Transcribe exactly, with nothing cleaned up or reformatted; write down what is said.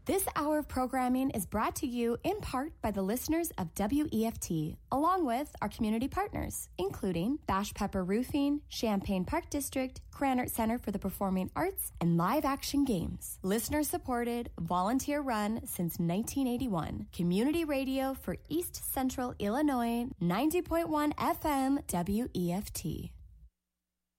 This hour of programming is brought to you in part by the listeners of W E F T, along with our community partners, including Bash Pepper Roofing, Champaign Park District, Krannert Center for the Performing Arts, and Live Action Games. Listener-supported, volunteer-run since nineteen eighty-one. Community radio for East Central Illinois, ninety point one F M W E F T.